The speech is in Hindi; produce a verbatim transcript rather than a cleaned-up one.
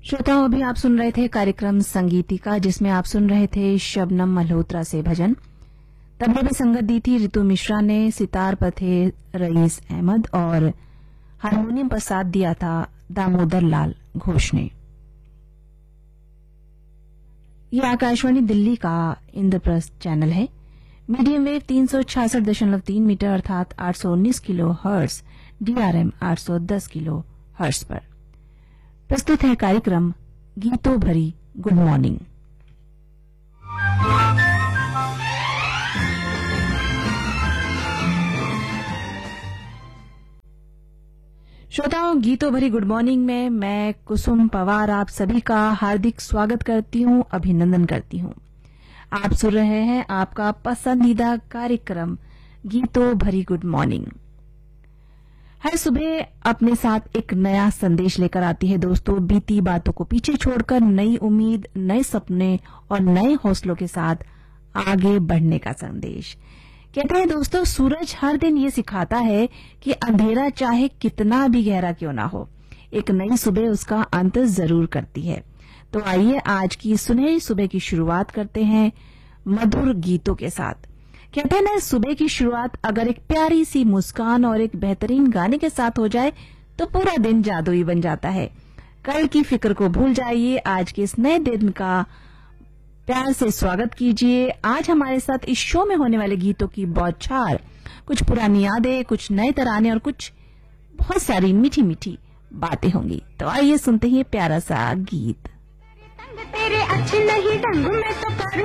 श्रोताओं, अभी आप सुन रहे थे कार्यक्रम संगीतिका, जिसमें आप सुन रहे थे शबनम मल्होत्रा से भजन। तबले में संगत दी थी रितु मिश्रा ने, सितार पर थे रईस अहमद और हारमोनियम पर साथ दिया था दामोदर लाल घोष ने। ये आकाशवाणी दिल्ली का इंद्रप्रस्थ चैनल है। मीडियम वेव तीन सौ छियासठ दशमलव तीन मीटर अर्थात आठ सौ उन्नीस किलो हर्ट्ज, डीआरएम आठ सौ दस किलो हर्ट्ज पर प्रस्तुत है कार्यक्रम गीतों भरी गुड मॉर्निंग। श्रोताओं, गीतों भरी गुड मॉर्निंग में मैं कुसुम पवार आप सभी का हार्दिक स्वागत करती हूं, अभिनंदन करती हूं। आप सुन रहे हैं आपका पसंदीदा कार्यक्रम गीतों भरी गुड मॉर्निंग। हर सुबह अपने साथ एक नया संदेश लेकर आती है दोस्तों, बीती बातों को पीछे छोड़कर नई उम्मीद, नए सपने और नए हौसलों के साथ आगे बढ़ने का संदेश। कहते हैं दोस्तों, सूरज हर दिन ये सिखाता है कि अंधेरा चाहे कितना भी गहरा क्यों ना हो, एक नई सुबह उसका अंत जरूर करती है। तो आइए आज की सुनहरी सुबह की शुरुआत करते हैं मधुर गीतों के साथ। कहते हैं ना, सुबह की शुरुआत अगर एक प्यारी सी मुस्कान और एक बेहतरीन गाने के साथ हो जाए तो पूरा दिन जादुई बन जाता है। कल की फिक्र को भूल जाइए, आज के इस नए दिन का प्यार से स्वागत कीजिए। आज हमारे साथ इस शो में होने वाले गीतों की बौछार, कुछ पुरानी यादें, कुछ नए तराने और कुछ बहुत सारी मीठी मीठी बातें होंगी। तो आइए सुनते हैं प्यारा सा गीत। तेरे अच्छे नहीं ढंग में तो करूं